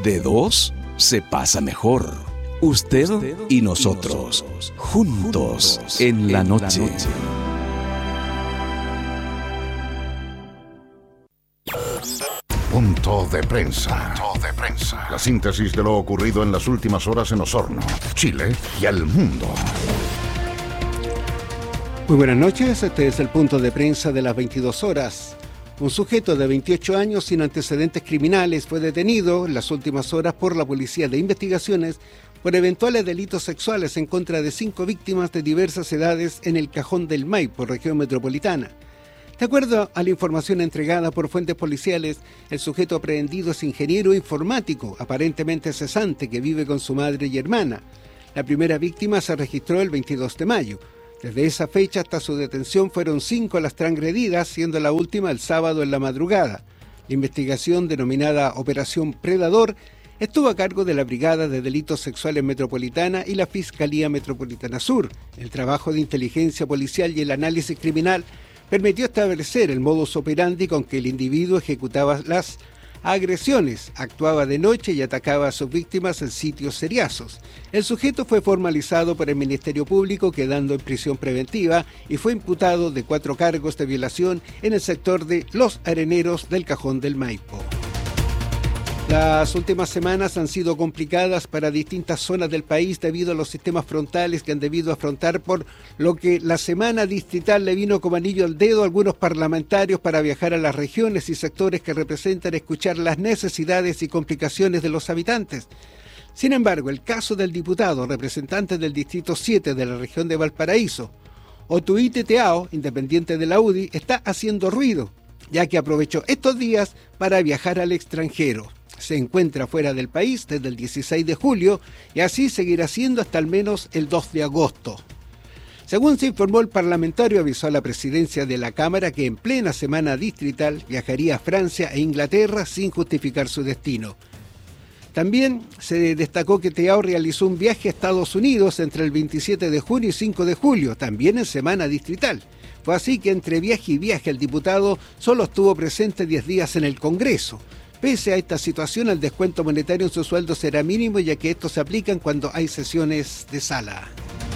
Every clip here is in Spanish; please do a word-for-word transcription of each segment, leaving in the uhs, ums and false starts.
De dos se pasa mejor. Usted y nosotros, juntos en la noche. Punto de prensa. Punto de prensa. La síntesis de lo ocurrido en las últimas horas en Osorno, Chile y el mundo. Muy buenas noches, este es el punto de prensa de las veintidós horas. Un sujeto de veintiocho años sin antecedentes criminales fue detenido en las últimas horas por la Policía de Investigaciones por eventuales delitos sexuales en contra de cinco víctimas de diversas edades en el Cajón del Maipo, región metropolitana. De acuerdo a la información entregada por fuentes policiales, el sujeto aprehendido es ingeniero informático, aparentemente cesante, que vive con su madre y hermana. La primera víctima se registró el veintidós de mayo. Desde esa fecha hasta su detención fueron cinco las transgredidas, siendo la última el sábado en la madrugada. La investigación, denominada Operación Predador, estuvo a cargo de la Brigada de Delitos Sexuales Metropolitana y la Fiscalía Metropolitana Sur. El trabajo de inteligencia policial y el análisis criminal permitió establecer el modus operandi con que el individuo ejecutaba las agresiones, actuaba de noche y atacaba a sus víctimas en sitios seriazos. El sujeto fue formalizado por el Ministerio Público, quedando en prisión preventiva, y fue imputado de cuatro cargos de violación en el sector de Los Areneros del Cajón del Maipo. Las últimas semanas han sido complicadas para distintas zonas del país debido a los sistemas frontales que han debido afrontar, por lo que la semana distrital le vino como anillo al dedo a algunos parlamentarios para viajar a las regiones y sectores que representan escuchar las necesidades y complicaciones de los habitantes. Sin embargo, el caso del diputado representante del Distrito siete de la región de Valparaíso, Otuite Teao, independiente de la U D I, está haciendo ruido, ya que aprovechó estos días para viajar al extranjero. Se encuentra fuera del país desde el dieciséis de julio y así seguirá siendo hasta al menos el dos de agosto. Según se informó, el parlamentario avisó a la presidencia de la Cámara que en plena semana distrital viajaría a Francia e Inglaterra sin justificar su destino. También se destacó que Teao realizó un viaje a Estados Unidos entre el veintisiete de junio y cinco de julio, también en semana distrital. Fue así que entre viaje y viaje el diputado solo estuvo presente diez días en el Congreso. Pese a esta situación, el descuento monetario en su sueldo será mínimo, ya que estos se aplican cuando hay sesiones de sala.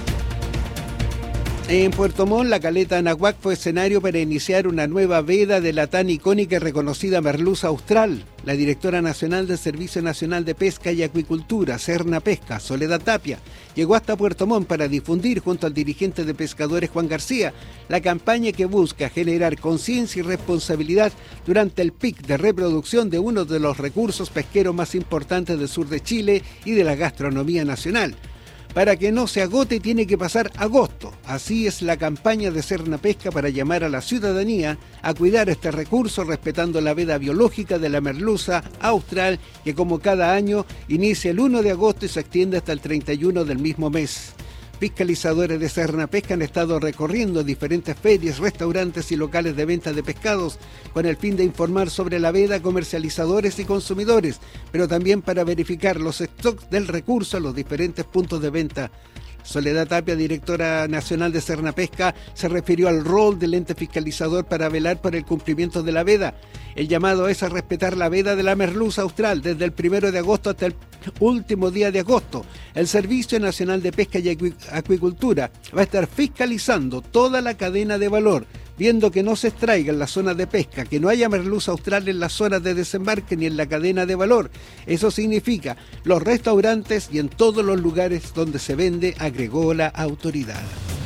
En Puerto Montt, la caleta Anahuac fue escenario para iniciar una nueva veda de la tan icónica y reconocida merluza austral. La directora nacional del Servicio Nacional de Pesca y Acuicultura, Sernapesca, Soledad Tapia, llegó hasta Puerto Montt para difundir, junto al dirigente de pescadores Juan García, la campaña que busca generar conciencia y responsabilidad durante el pic de reproducción de uno de los recursos pesqueros más importantes del sur de Chile y de la gastronomía nacional. Para que no se agote tiene que pasar agosto. Así es la campaña de Sernapesca para llamar a la ciudadanía a cuidar este recurso, respetando la veda biológica de la merluza austral, que como cada año inicia el uno de agosto y se extiende hasta el treinta y uno del mismo mes. Fiscalizadores de Sernapesca han estado recorriendo diferentes ferias, restaurantes y locales de venta de pescados con el fin de informar sobre la veda a comercializadores y consumidores, pero también para verificar los stocks del recurso a los diferentes puntos de venta. Soledad Tapia, directora nacional de Sernapesca, se refirió al rol del ente fiscalizador para velar por el cumplimiento de la veda. El llamado es a respetar la veda de la merluza austral desde el primero de agosto hasta el último día de agosto. El Servicio Nacional de Pesca y Acuicultura va a estar fiscalizando toda la cadena de valor, viendo que no se extraiga en las zonas de pesca, que no haya merluza austral en las zonas de desembarque ni en la cadena de valor. Eso significa los restaurantes y en todos los lugares donde se vende, agregó la autoridad.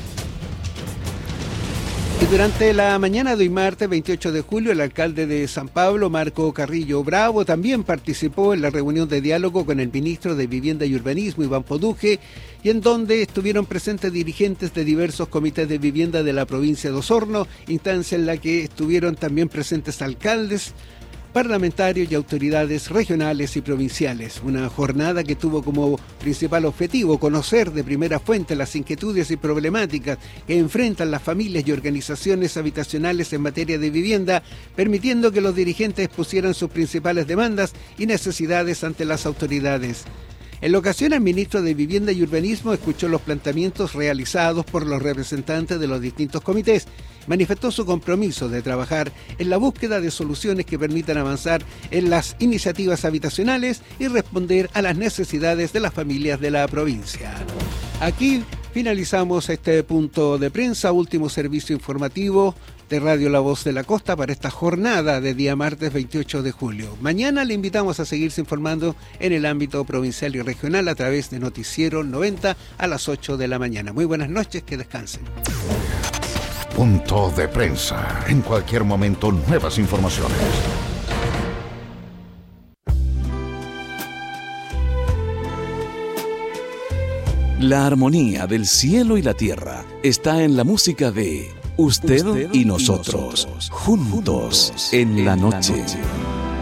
Y durante la mañana de hoy martes veintiocho de julio, el alcalde de San Pablo, Marco Carrillo Bravo, también participó en la reunión de diálogo con el ministro de Vivienda y Urbanismo, Iván Poduje, y en donde estuvieron presentes dirigentes de diversos comités de vivienda de la provincia de Osorno, instancia en la que estuvieron también presentes alcaldes, parlamentarios y autoridades regionales y provinciales. Una jornada que tuvo como principal objetivo conocer de primera fuente las inquietudes y problemáticas que enfrentan las familias y organizaciones habitacionales en materia de vivienda, permitiendo que los dirigentes expusieran sus principales demandas y necesidades ante las autoridades. En la ocasión, el ministro de Vivienda y Urbanismo escuchó los planteamientos realizados por los representantes de los distintos comités manifestó su compromiso de trabajar en la búsqueda de soluciones que permitan avanzar en las iniciativas habitacionales y responder a las necesidades de las familias de la provincia. Aquí finalizamos este punto de prensa, último servicio informativo de Radio La Voz de la Costa para esta jornada de día martes veintiocho de julio. Mañana le invitamos a seguirse informando en el ámbito provincial y regional a través de Noticiero noventa a las ocho de la mañana. Muy buenas noches, que descansen. Punto de prensa. En cualquier momento, nuevas informaciones. La armonía del cielo y la tierra está en la música de Usted, Usted y, nosotros, y nosotros, juntos en la noche.